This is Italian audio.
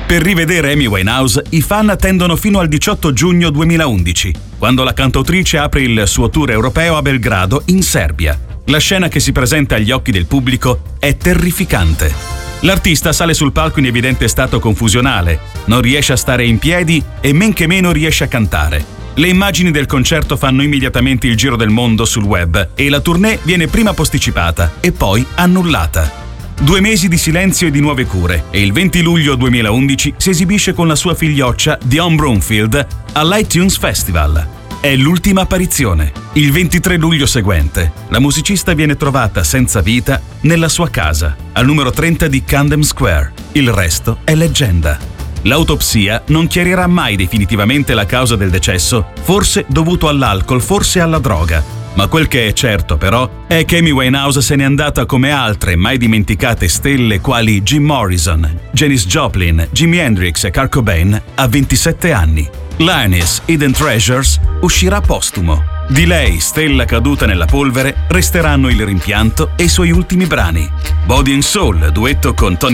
Per rivedere Amy Winehouse, i fan attendono fino al 18 giugno 2011, quando la cantautrice apre il suo tour europeo a Belgrado, in Serbia. La scena che si presenta agli occhi del pubblico è terrificante. L'artista sale sul palco in evidente stato confusionale, non riesce a stare in piedi e men che meno riesce a cantare. Le immagini del concerto fanno immediatamente il giro del mondo sul web e la tournée viene prima posticipata e poi annullata. 2 mesi di silenzio e di nuove cure e il 20 luglio 2011 si esibische con la sua figlioccia Dionne Bromfield all'iTunes Festival. È l'ultima apparizione. Il 23 luglio seguente, la musicista viene trovata senza vita nella sua casa, al numero 30 di Camden Square. Il resto è leggenda. L'autopsia non chiarirà mai definitivamente la causa del decesso, forse dovuto all'alcol, forse alla droga. Ma quel che è certo, però, è che Amy Winehouse se n'è andata come altre mai dimenticate stelle quali Jim Morrison, Janis Joplin, Jimi Hendrix e Kurt Cobain a 27 anni. Lioness Hidden Treasures uscirà postumo. Di lei, stella caduta nella polvere, resteranno il rimpianto e i suoi ultimi brani. Body and Soul, duetto con Tony